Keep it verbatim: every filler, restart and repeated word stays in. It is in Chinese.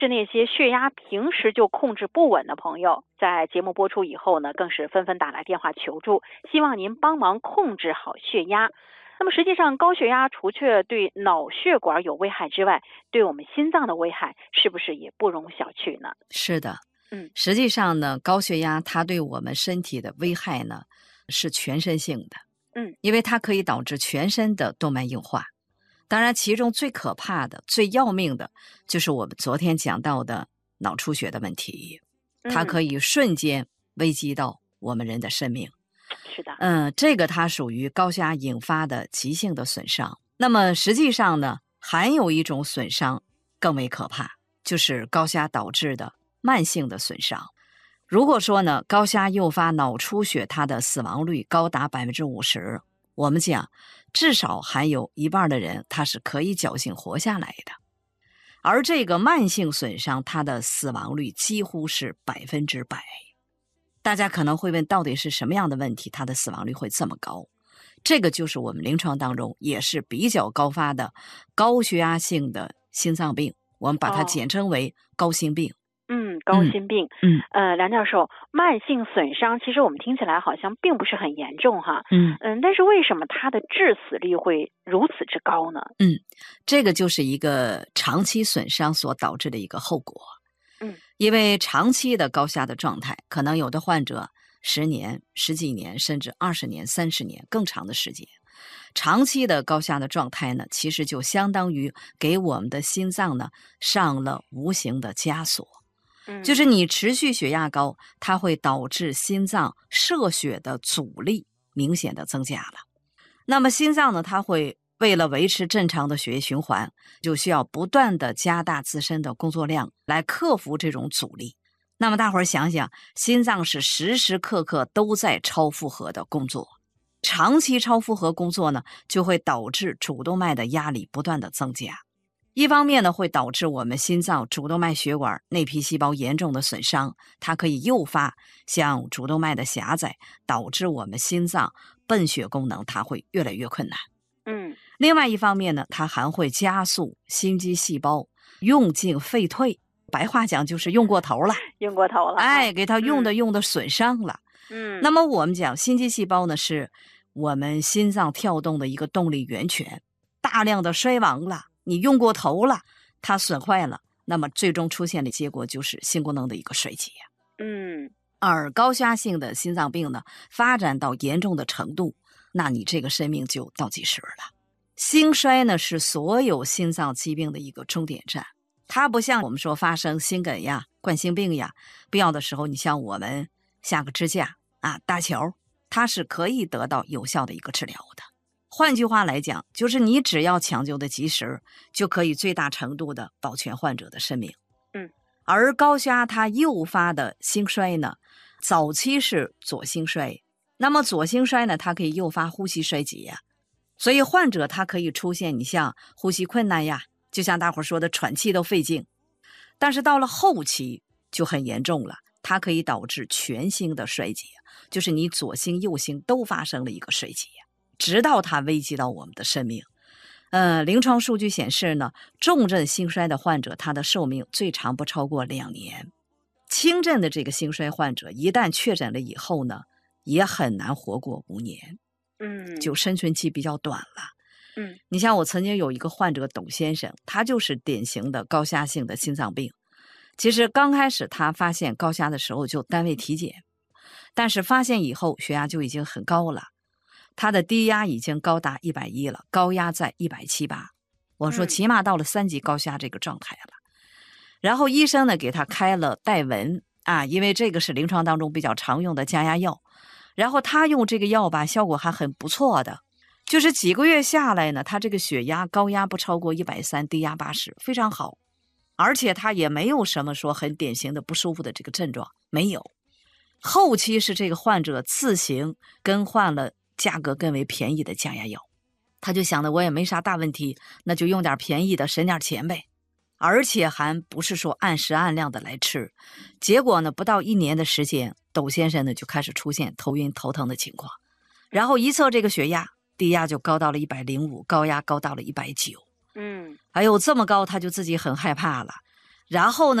是那些血压平时就控制不稳的朋友，在节目播出以后呢，更是纷纷打来电话求助，希望您帮忙控制好血压。那么实际上，高血压除却对脑血管有危害之外，对我们心脏的危害是不是也不容小觑呢？ 是的， 嗯， 实际上呢，高血压它对我们身体的危害呢是全身性的， 嗯， 因为它可以导致全身的动脉硬化。当然，其中最可怕的、最要命的，就是我们昨天讲到的脑出血的问题，它可以瞬间危及到我们人的生命。 是的， 嗯，这个它属于高血压引发的急性的损伤。那么实际上呢，还有一种损伤更为可怕，就是高血压导致的慢性的损伤。如果说呢，高血压诱发脑出血，它的死亡率高达百分之五十，我们讲至少还有一半的人他是可以侥幸活下来的。而这个慢性损伤，它的死亡率几乎是百分之百。大家可能会问，到底是什么样的问题，它的死亡率会这么高？这个就是我们临床当中也是比较高发的高血压性的心脏病，我们把它简称为高心病。 哦嗯，高心病。 嗯， 呃，梁教授，慢性损伤其实我们听起来好像并不是很严重哈。 嗯嗯，但是为什么它的致死率会如此之高呢？ 嗯，这个就是一个长期损伤所导致的一个后果。 嗯， 因为长期的高血压的状态，可能有的患者十年、十几年，甚至二十年、三十年更长的时间。长期的高血压的状态呢，其实就相当于给我们的心脏呢上了无形的枷锁。 嗯， 就是你持续血压高，它会导致心脏摄血的阻力明显的增加了。那么心脏呢，它会为了维持正常的血液循环，就需要不断的加大自身的工作量来克服这种阻力。那么大伙儿想想，心脏是时时刻刻都在超负荷的工作，长期超负荷工作呢，就会导致主动脉的压力不断的增加。一方面呢，会导致我们心脏主动脉血管内皮细胞严重的损伤，它可以诱发像主动脉的狭窄，导致我们心脏泵血功能它会越来越困难。 嗯， 另外一方面呢，它还会加速心肌细胞用进废退，白话讲就是用过头了， 用过头了， 哎，给它用的嗯用的损伤了。 嗯， 那么我们讲心肌细胞呢，是我们心脏跳动的一个动力源泉，大量的衰亡了，你用过头了，它损坏了，那么最终出现的结果就是心功能的一个衰竭。 嗯， 而高血压性的心脏病呢，发展到严重的程度，那你这个生命就倒计时了。心衰呢，是所有心脏疾病的一个终点站，它不像我们说发生心梗呀、冠心病呀，必要的时候你像我们下个支架啊、搭桥，它是可以得到有效的一个治疗的。换句话来讲，就是你只要抢救的及时，就可以最大程度的保全患者的生命。 嗯， 而高血压它诱发的心衰呢，早期是左心衰，那么左心衰呢，它可以诱发呼吸衰竭呀，所以患者他可以出现你像呼吸困难呀，就像大伙说的喘气都费劲。但是到了后期就很严重了，它可以导致全心的衰竭，就是你左心右心都发生了一个衰竭，直到它危及到我们的生命。呃，临床数据显示呢，重症心衰的患者，他的寿命最长不超过两年。轻症的这个心衰患者，一旦确诊了以后呢，也很难活过五年， 嗯， 就生存期比较短了。 嗯， 你像我曾经有一个患者董先生，他就是典型的高血压性的心脏病。其实刚开始他发现高血压的时候就单位体检，但是发现以后血压就已经很高了。他的低压已经高达一百一了，高压在一百七十八，我说起码到了三级高血压这个状态了。然后医生呢给他开了代文啊，因为这个是临床当中比较常用的降压药。然后他用这个药吧，效果还很不错的，就是几个月下来呢，他这个血压高压不超过一百三十，低压八十，非常好。而且他也没有什么说很典型的不舒服的这个症状，没有。后期是这个患者自行更换了价格更为便宜的降压药，他就想的我也没啥大问题，那就用点便宜的省点钱呗，而且还不是说按时按量的来吃。结果呢，不到一年的时间，窦先生呢就开始出现头晕头疼的情况，然后一测这个血压，低压就高到了一百零五，高压高到了一百九。 嗯， 哎呦，这么高他就自己很害怕了， 然后呢